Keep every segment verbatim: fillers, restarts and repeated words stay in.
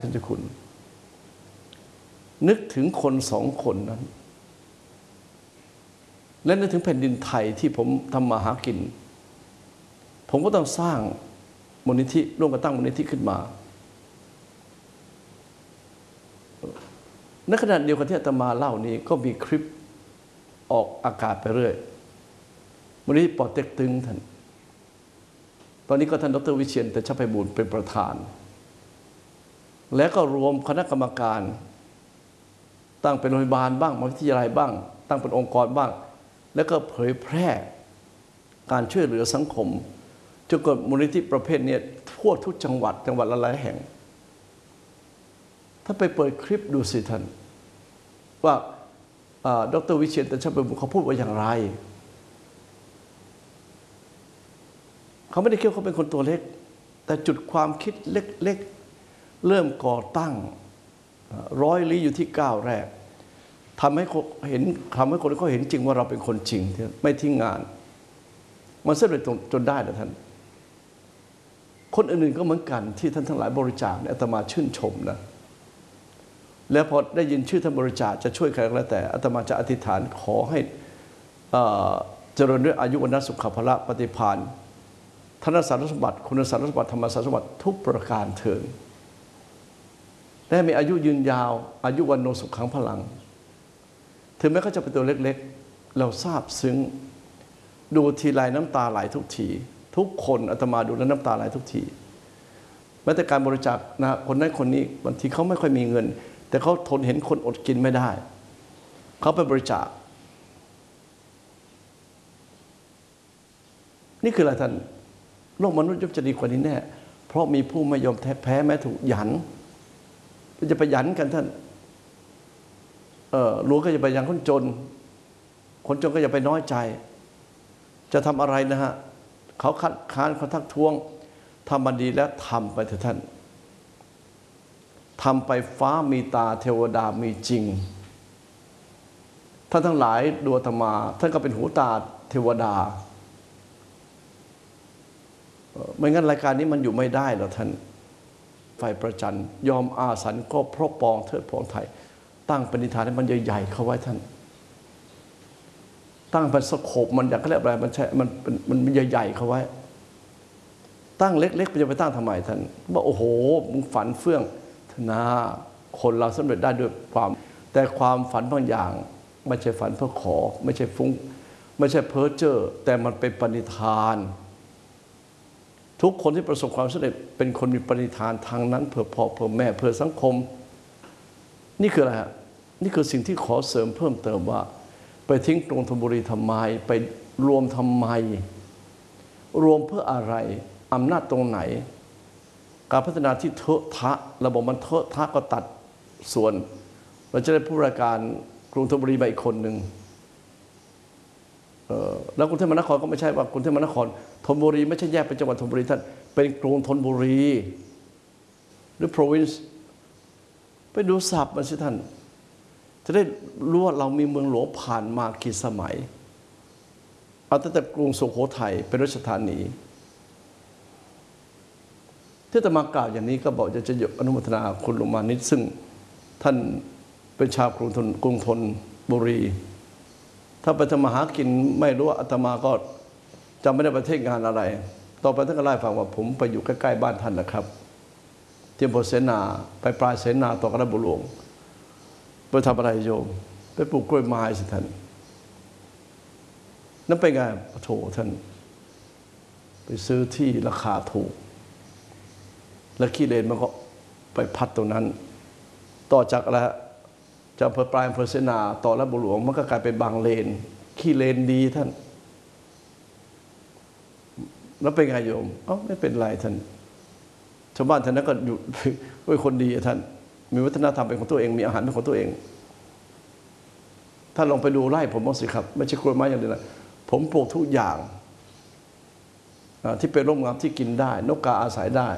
ท่านเจ้าคุณนึกถึงคนสองคนนั้นและนึกถึงแผ่นดินไทยที่ผมทำมาหากินผมก็ต้องสร้างมูลนิธิร่วมกันตั้งมูลนิธิขึ้นมาในขณะเดียวกันที่อาตมาเล่านี้ก็มีคลิปออกอากาศไปเรื่อยมูลนิธิปอเต็กตึงท่านตอนนี้ก็ท่านดร.วิเชียรแต่ชไพบูลย์เป็นประธานและก็รวมคณะกรรมการตั้งเป็นโรงพยาบาลบ้างมหาวิทยาลัยบ้างตั้งเป็นองค์กรบ้างแล้วก็เผยแพร่การช่วยเหลือสังคมจนเกิดมูลนิธิประเภทนี้ทั่วทุกจังหวัดจังหวัดละหลายแห่งถ้าไปเปิดคลิปดูสิท่านว่าดร.วิเชียรแต่ชไพบูลย์เขาพูดว่าอย่างไรเขาไม่ได้คิดว่าเขาเป็นคนตัวเล็กแต่จุดความคิดเล็กๆเริ่มก่อตั้งร้อยลี้อยู่ที่ก้าวแรกทำให้เห็นทำให้คนเขาเห็นจริงว่าเราเป็นคนจริงไม่ทิ้งงานมันสำเร็จจนได้นะท่านคนอื่นๆก็เหมือนกันที่ท่านทั้งหลายบริจาคเนี่ยอาตมาชื่นชมนะแล้วพอได้ยินชื่อท่านบริจาคจะช่วยใครก็แล้วแต่อาตมาจะอธิษฐานขอให้เจริญด้วยอายุวันะสุขภาละปฏิภาณธนสารสมบัติคุณสารสมบัติธรรมสารสมบัติทุกประการเถิดและมีอายุยืนยาวอายุวันโนสุขังพลังถึงแม้เขาจะเป็นตัวเล็กๆเราซาบซึ้งดูทีไรน้ำตาไหลทุกทีทุกคนอาตมาดูแล้วน้ำตาไหลทุกทีแม้แต่การบริจาคนะคนนั้นคนนี้บางทีเขาไม่ค่อยมีเงินแต่เขาทนเห็นคนอดกินไม่ได้เขาไปบริจาคนี่คืออะไรท่านโลกมนุษย์ย่อมจะดีกว่านี้แน่เพราะมีผู้ไม่ยอมแพ้แม้ถูกหยันจะไปหยันกันท่านเออรู้ก็จะไปหยันคนจนคนจนก็อย่าไปน้อยใจจะทำอะไรนะฮะเขาคัดค้านเขาทักท้วงทำมันดีแล้วทำไปเถอะท่านทำไปฟ้ามีตาเทวดามีจริงท่านทั้งหลายดูอาตมาท่านก็เป็นหูตาเทวดาไม่งั้นรายการนี้มันอยู่ไม่ได้หรอกท่านไฟประจันยอมอาสันก็เพราะปองเทิดพองไทยตั้งปณิธานให้มันใหญ่ๆเข้าไว้ท่านตั้งเป็นสโคปมันอยากเรียกอะไรมันใช่มันมันใหญ่ๆเข้าไว้ตั้งเล็กๆมันจะไปตั้งทำไมท่านบอกโอ้โหมึงฝันเฟื่องธนาคนเราสำเร็จได้ด้วยความแต่ความฝันบางอย่างไม่ใช่ฝันเพื่อขอไม่ใช่ฟุ้งไม่ใช่เพ้อเจ้อแต่มันเป็นปณิธานทุกคนที่ประสบความสำเร็จเป็นคนมีปณิธานทางนั้นเพื่อพ่อเพื่อแม่เพื่อสังคมนี่คืออะไรฮะนี่คือสิ่งที่ขอเสริมเพิ่มเติมว่าไปทิ้งกรุงธนบุรีทำไมไปรวมทำไมรวมเพื่ออะไรอำนาจตรงไหนการพัฒนาที่เทอะทะระบบมันเทอะทะก็ตัดส่วนเราจะได้ผู้ราชการกรุงธนบุรีมาอีกคนหนึ่งแล้วกรุงเทพมหานครก็ไม่ใช่ว่ากรุงเทพมหานครธนบุรีไม่ใช่แยกเป็นจังหวัดธนบุรีท่านเป็นกรุงธนบุรีหรือ province ไปดูศัพท์มันสิท่านจะได้รู้ว่าเรามีเมืองหลวงผ่านมากี่สมัยเอาตั้งแต่กรุงสุโขทัยเป็นราชธานีที่อาตมากล่าวอย่างนี้ก็บอกจะจะยกอนุโมทนาคุณลงมานิดซึ่งท่านเป็นชาวกรุงธนกรุงธนบุรีถ้าไปทำมาหากินไม่รู้ว่าอาตมาก็จำไม่ได้ประเทศงานอะไรต่อไปท่านก็เล่าให้ฟังว่าผมไปอยู่ใกล้ๆบ้านท่านนะครับที่อำเภอเสนาไปปลายเสนาต่อกระบุหลวงไปทำอะไรโยมไปปลูกกล้วยไม้สิท่านนั่นเป็นไงโถท่านไปซื้อที่ราคาถูกแล้วขี้เลนมันก็ไปพัดตรงนั้นต่อจากอะไรจากอำเภอปลายอำเภอเสนาต่อระบุหลวงมันก็กลายเป็นบางเลนขี้เลนดีท่านแล้วเป็นไงโยมเอ้าไม่เป็นไรท่านชาวบ้านท่านนั้นก็อยู่เป็นคนดีท่านมีวัฒนธรรมเป็นของตัวเองมีอาหารเป็นของตัวเองถ้าลองไปดูไร่ผมบ้างสิครับไม่ใช่กล้วยไม้อย่างเดียวนะผมปลูกทุกอย่างที่เป็นร่มเงาที่กินได้นกกาอาศัยได้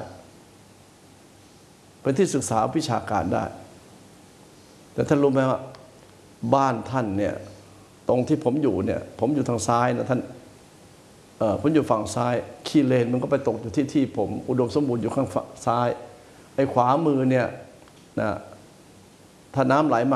เป็นที่ศึกษาวิชาการได้แต่ท่านรู้ไหมว่าบ้านท่านเนี่ยตรงที่ผมอยู่เนี่ยผมอยู่ทางซ้ายนะท่านผมอยู่ฝั่งซ้ายขี้เลนมันก็ไปตกอยู่ที่ที่ผมอุดมสมบูรณ์อยู่ข้างซ้ายไอ้ขวามือเนี่ยนะถ้าน้ำไหลมา